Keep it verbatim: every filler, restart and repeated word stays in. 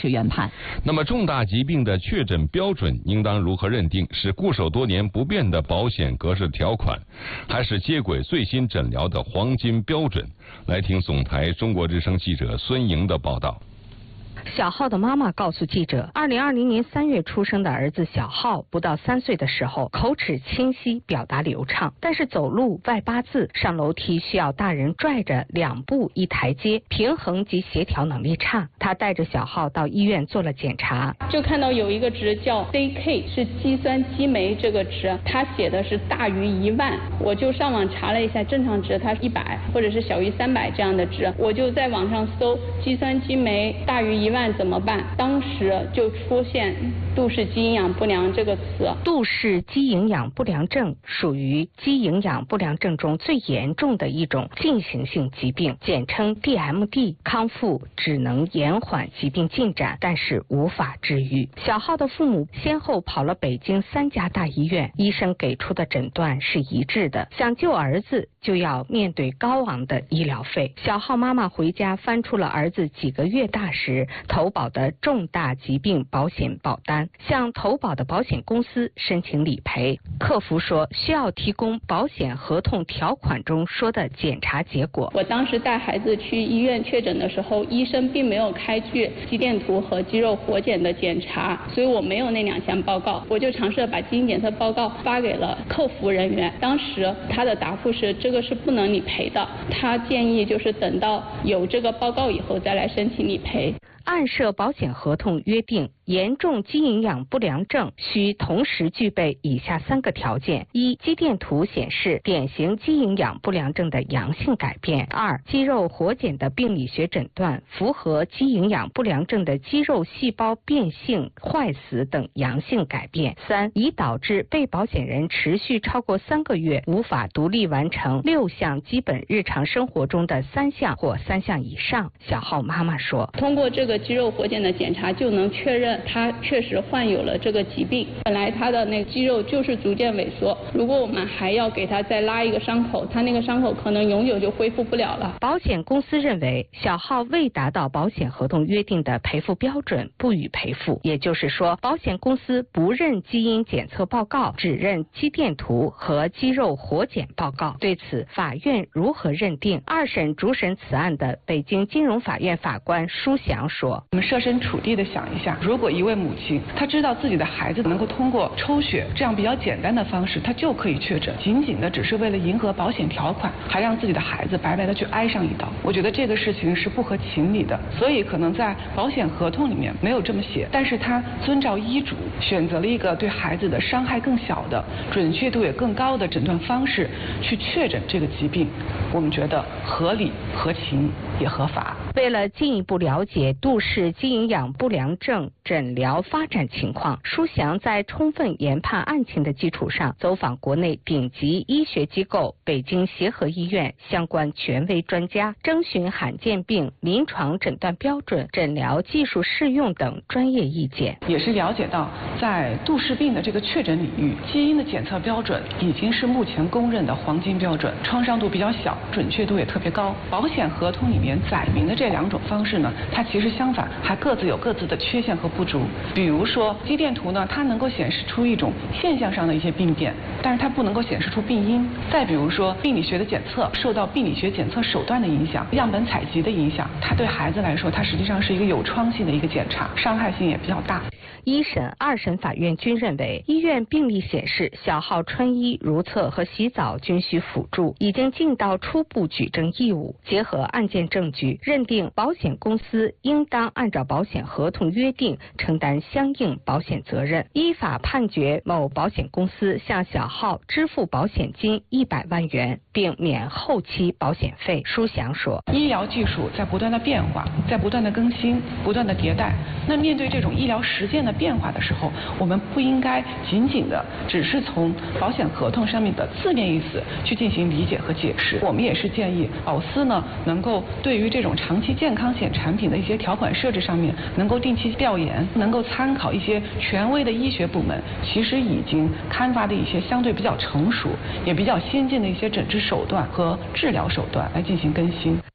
确原判。 那么重大疾病的确诊标准应当如何认定？是固守多年不变的保险格式条款，还是接轨最新诊疗的黄金标准？来听总台中国之声记者孙莹的报道。 小浩的妈妈告诉记者，二零二零年三月出生的儿子小浩不到三岁的时候，口齿清晰，表达流畅，但是走路外八字，上楼梯需要大人拽着两步一台阶，平衡及协调能力差。他带着小浩到医院做了检查， 就看到有一个值叫 D K， 是肌酸激酶这个值，他写的是大于一万，我就上网查了一下，正常值它一百或者是小于三百这样的值，我就在网上搜肌酸激酶大于一万怎么办？当时就出现杜氏肌营养不良这个词。 杜氏肌营养不良症属于肌营养不良症中最严重的一种进行性疾病，简称 D M D。 康复只能延缓疾病进展，但是无法治愈。小浩的父母先后跑了北京三家大医院，医生给出的诊断是一致的，想救儿子就要面对高昂的医疗费。小浩妈妈回家翻出了儿子几个月大时投保的重大疾病保险保单，向投保的保险公司申请理赔。客服说需要提供保险合同条款中说的检查结果。 我当时带孩子去医院确诊的时候，医生并没有开具肌电图和肌肉活检的检查，所以我没有那两项报告，我就尝试把基因检测报告发给了客服人员。当时他的答复是这个是不能理赔的，他建议就是等到有这个报告以后再来申请理赔。 按涉保险合同约定，严重肌营养不良症需同时具备以下三个条件：一、肌电图显示典型肌营养不良症的阳性改变；二、肌肉活检的病理学诊断符合肌营养不良症的肌肉细胞变性、坏死等阳性改变；三、已导致被保险人持续超过三个月无法独立完成六项基本日常生活中的三项或三项以上。小浩妈妈说， 通过这个肌肉活检的检查就能确认他确实患有了这个疾病，本来他的那个肌肉就是逐渐萎缩，如果我们还要给他再拉一个伤口，他那个伤口可能永久就恢复不了了。 保险公司认为小浩未达到保险合同约定的赔付标准，不予赔付，也就是说保险公司不认基因检测报告，只认肌电图和肌肉活检报告。对此法院如何认定？二审主审此案的北京金融法院法官舒祥说， 我们设身处地的想一下，如果一位母亲她知道自己的孩子能够通过抽血这样比较简单的方式，她就可以确诊，仅仅的只是为了迎合保险条款，还让自己的孩子白白的去挨上一刀，我觉得这个事情是不合情理的。所以可能在保险合同里面没有这么写，但是他遵照医嘱选择了一个对孩子的伤害更小的、准确度也更高的诊断方式去确诊这个疾病，我们觉得合理、合情也合法。 为了进一步了解杜氏肌营养不良症诊疗发展情况，舒祥在充分研判案情的基础上，走访国内顶级医学机构北京协和医院相关权威专家，征询罕见病临床诊断标准、诊疗技术适用等专业意见。 也是了解到，在杜氏病的这个确诊领域，基因的检测标准已经是目前公认的黄金标准，创伤度比较小，准确度也特别高。保险合同里面载明的这两种方式呢，它其实相反还各自有各自的缺陷和不足。比如说肌电图呢，它能够显示出一种现象上的一些病变，但是它不能够显示出病因。再比如说病理学的检测受到病理学检测手段的影响、样本采集的影响，它对孩子来说，它实际上是一个有创性的一个检查，伤害性也比较大。 一审、二审法院均认为，医院病历显示小浩穿衣、如厕和洗澡均需辅助，已经尽到初步举证义务。结合案件证据，认定保险公司应当按照保险合同约定承担相应保险责任，依法判决某保险公司向小浩支付保险金一百万元，并免后期保险费。舒祥说， 医疗技术在不断的变化，在不断的更新，不断的迭代。那面对这种医疗实践的变化的时候，我们不应该仅仅的只是从保险合同上面的字面意思去进行理解和解释。我们也是建议保司呢，能够对于这种长期健康险产品的一些条款设置上面，能够定期调研，能够参考一些权威的医学部门其实已经刊发的一些相对比较成熟也比较先进的一些诊治手段和治疗手段来进行更新。